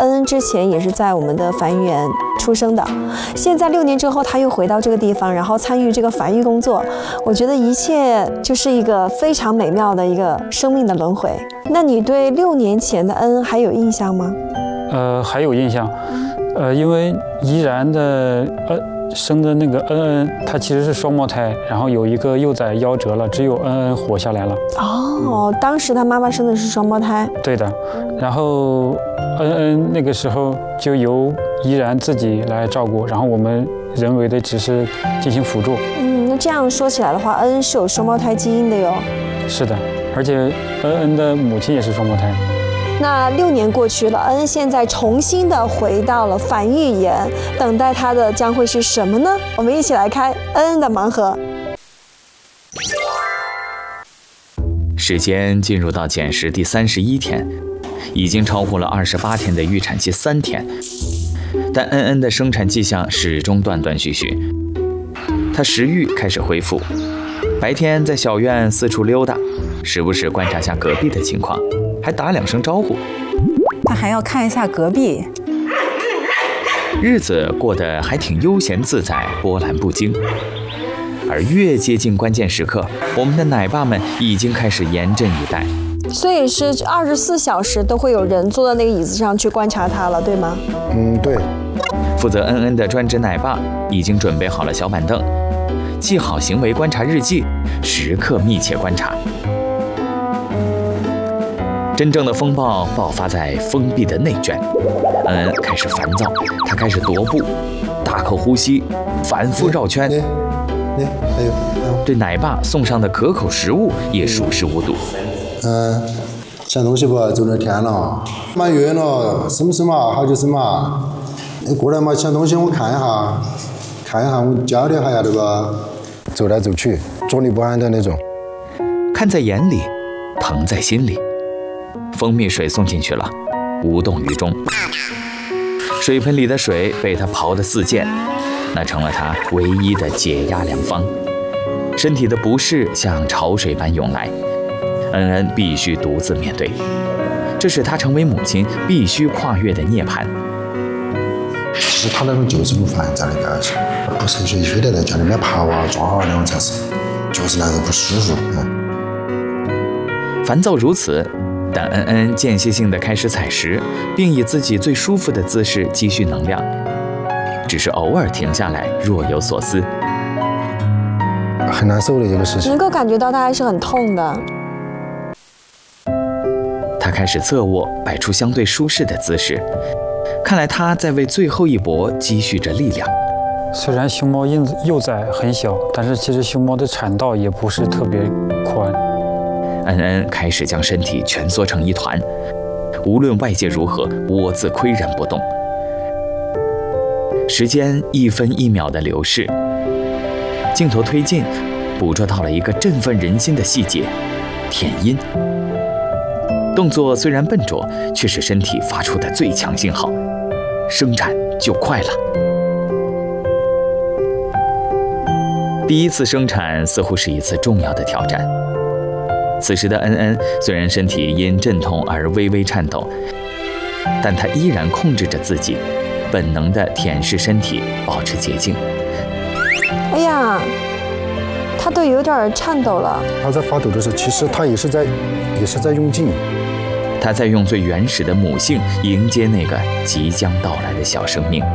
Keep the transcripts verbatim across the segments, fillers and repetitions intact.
恩恩之前也是在我们的繁育园出生的，现在六年之后他又回到这个地方，然后参与这个繁育工作。我觉得一切就是一个非常美妙的一个生命的轮回。那你对六年前的恩恩还有印象吗？ 呃，还有印象，呃，因为怡然的呃生的那个恩恩，她其实是双胞胎，然后有一个幼崽夭折了，只有恩恩活下来了。 哦，当时她妈妈生的是双胞胎。 对的，然后恩恩那个时候就由怡然自己来照顾，然后我们人为的只是进行辅助。 嗯，那这样说起来的话，恩恩是有双胞胎基因的哟。 是的，而且恩恩的母亲也是双胞胎。 那六年过去了，恩恩现在重新的回到了繁育园，等待他的将会是什么呢？我们一起来开恩恩的盲盒。 时间进入到减时第三十一天，已经超过了二十八天的预产期三天，但恩恩的生产迹象始终断断续续。她食欲开始恢复，白天在小院四处溜达，时不时观察下隔壁的情况，还打两声招呼。 他还要看一下隔壁。 日子过得还挺悠闲自在，波澜不惊。而越接近关键时刻，我们的奶爸们已经开始严阵以待。 所以是二十四小时都会有人坐在那个椅子上去观察他了，对吗？ 嗯，对。 负责恩恩的专职奶爸已经准备好了小板凳，记好行为观察日记，时刻密切观察。真正的风暴爆发在封闭的内圈，恩恩开始烦躁，他开始踱步，大口呼吸，反复绕圈。对奶爸送上的可口食物也熟视无睹。 嗯，抢东西不？走两天了，满月了，是不是嘛？好久是嘛？你过来嘛，抢东西我看一下，看一下我交流一下对吧？走来走去，坐立不安的那种。 看在眼里，疼在心里。蜂蜜水送进去了，无动于衷。水盆里的水被他刨得四溅，那成了他唯一的解压良方。身体的不适像潮水般涌来，恩恩必须独自面对，这是他成为母亲必须跨越的涅槃。 其实他那种就是不烦躁的个，不是说非得在家里面爬啊抓啊那种才是，就是那种不舒服。 烦躁如此，但恩恩间歇性地开始采食，并以自己最舒服的姿势积蓄能量，只是偶尔停下来若有所思。 很难受的一个事情， 能够感觉到他还是很痛的。 他开始侧卧，摆出相对舒适的姿势，看来他在为最后一搏积蓄着力量。 虽然熊猫幼幼崽很小，但是其实熊猫的产道也不是特别宽。 恩恩开始将身体蜷缩成一团，无论外界如何，我自岿然不动。时间一分一秒的流逝，镜头推进，捕捉到了一个振奋人心的细节：舔阴。动作虽然笨拙，却是身体发出的最强信号，生产就快了。第一次生产似乎是一次重要的挑战。此时的恩恩虽然身体因阵痛而微微颤抖，但她依然控制着自己，本能地舔舐身体，保持洁净。 哎呀，他都有点颤抖了。 他在发抖的时候，其实他也是在，也是在用劲。 他在用最原始的母性迎接那个即将到来的小生命。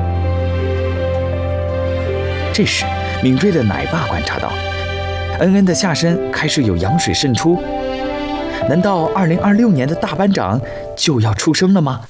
这时，敏锐的奶爸观察到，恩恩的下身开始有羊水渗出。难道二零二六年的大班长就要出生了吗？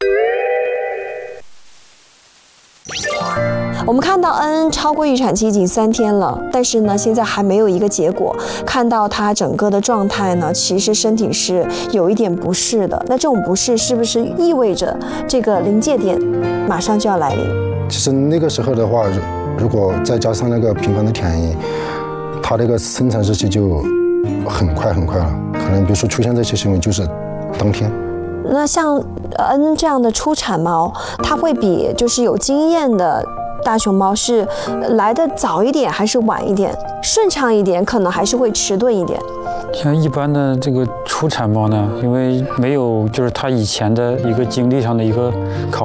我们看到恩恩超过预产期已经三天了，但是呢，现在还没有一个结果。看到她整个的状态呢，其实身体是有一点不适的。那这种不适是不是意味着这个临界点马上就要来临？ 其实那个时候的话，如果再加上那个频繁的舔饮，它那个生产日期就很快很快了，可能比如说出现这些行为就是当天。 那像恩这样的出产猫，它会比就是有经验的大熊猫是来得早一点还是晚一点？顺畅一点，可能还是会迟钝一点。 像一般的这个出产猫呢，因为没有就是它以前的一个经历上的一个考